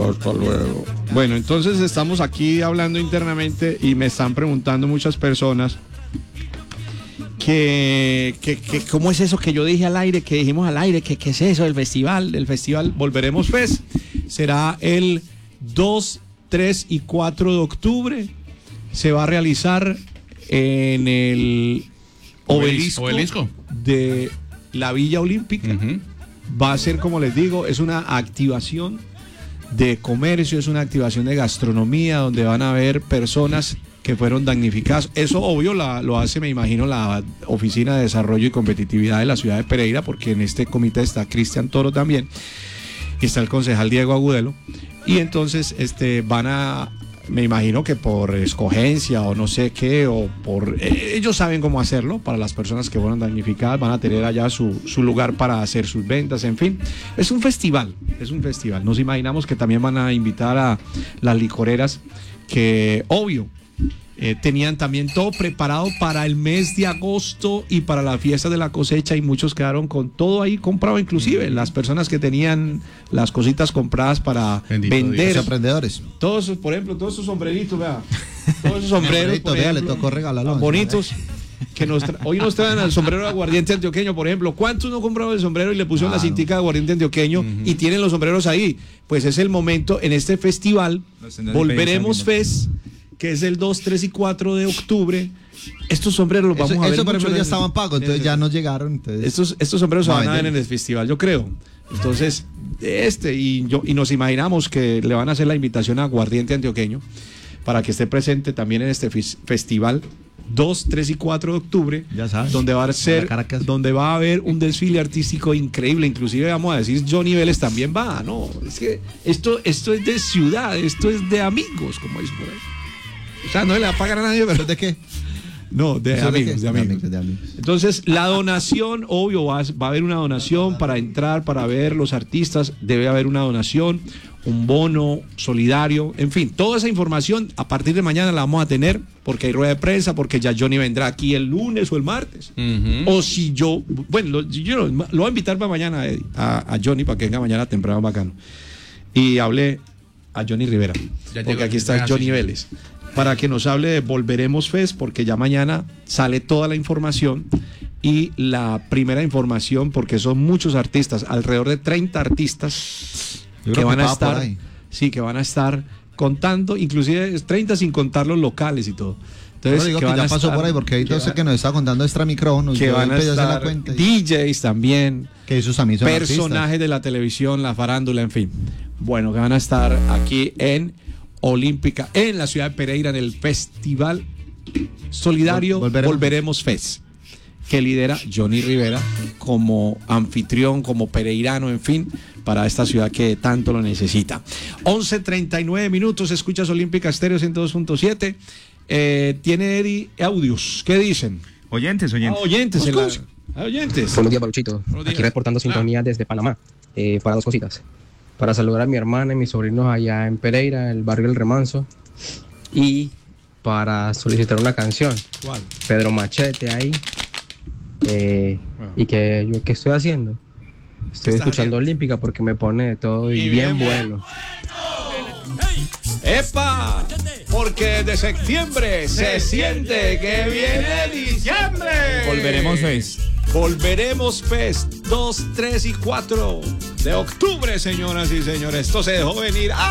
Hasta luego. Bueno, entonces estamos aquí hablando internamente y me están preguntando muchas personas que cómo es eso que yo dije al aire, que dijimos al aire, que qué es eso del festival Volveremos Fest. Será el 2, 3 y 4 de octubre. Se va a realizar en el obelisco de la Villa Olímpica. Uh-huh. Va a ser, como les digo, es una activación de comercio, es una activación de gastronomía, donde van a haber personas que fueron damnificadas. Eso obvio lo hace, me imagino, la Oficina de Desarrollo y Competitividad de la ciudad de Pereira, porque en este comité está Cristian Toro también, y está el concejal Diego Agudelo, y entonces van a, me imagino que por escogencia o no sé qué, o por ellos saben cómo hacerlo, para las personas que fueron damnificadas, van a tener allá su lugar para hacer sus ventas, en fin. Es un festival. Nos imaginamos que también van a invitar a las licoreras que, obvio, tenían también todo preparado para el mes de agosto y para la fiesta de la cosecha, y muchos quedaron con todo ahí comprado, inclusive las personas que tenían las cositas compradas para vender. Los emprendedores. Todos, por ejemplo, todos esos sombreritos, vea. Todos esos sombreros, por ejemplo, le tocó regalarlo. Bonitos. Que hoy nos traen al sombrero de aguardiente antioqueño, por ejemplo. ¿Cuántos no compraron el sombrero y le pusieron la cintica de aguardiente antioqueño y tienen los sombreros ahí? Pues es el momento en este festival, Volveremos Fest, que es el 2, 3 y 4 de octubre. Estos sombreros los vamos a ver. Eso, por ejemplo, ya estaban pagos, entonces ya no llegaron. Entonces... Estos sombreros se van a ver en el festival, yo creo. Entonces, y nos imaginamos que le van a hacer la invitación a Aguardiente Antioqueño para que esté presente también en este festival 2, 3 y 4 de octubre, ya sabes, donde va a haber un desfile artístico increíble. Inclusive vamos a decir, Johnny Vélez también va, ¿no? Es que esto es de ciudad, esto es de amigos, como dicen por ahí. O sea, no le va a pagar a nadie, pero ¿de qué? No, de amigos. Entonces, la donación, obvio, va a haber una donación para entrar, para ver los artistas, debe haber una donación, un bono solidario, en fin, toda esa información a partir de mañana la vamos a tener, porque hay rueda de prensa, porque ya Johnny vendrá aquí el lunes o el martes. Uh-huh. O si yo lo voy a invitar para mañana, Eddie, a Johnny, para que venga mañana temprano bacano. Y hablé a Johnny Rivera, porque aquí está Johnny Vélez, para que nos hable de Volveremos Fest, porque ya mañana sale toda la información, y la primera información, porque son muchos artistas, alrededor de 30 artistas que van a estar contando, inclusive 30 sin contar los locales y todo. Entonces, digo que ya pasó por ahí, porque hay entonces que nos está contando extra micrófonos, que van a estar DJs también, que esos también son personajes artistas de la televisión, la farándula, en fin. Bueno, que van a estar aquí en Olímpica, en la ciudad de Pereira, en el Festival Solidario Volveremos Fest, que lidera Johnny Rivera como anfitrión, como pereirano, en fin, para esta ciudad que tanto lo necesita. 11:39 minutos, escuchas Olímpica Estéreo 102.7. Tiene Eddie audios, ¿qué dicen? Oyentes. Oyentes. Buenos días, Baruchito. Aquí reportando sintonía desde Panamá, para dos cositas. Para saludar a mi hermana y mis sobrinos allá en Pereira, el barrio El Remanso, y para solicitar una canción. ¿Cuál? Pedro Machete ahí. Y que yo, ¿qué estoy haciendo? Estoy escuchando Olímpica porque me pone de todo y bien bueno. ¡Epa! Porque desde septiembre se siente que viene diciembre. Volveremos Fest 2, 3 y 4 de octubre, señoras y señores. Esto se dejó venir.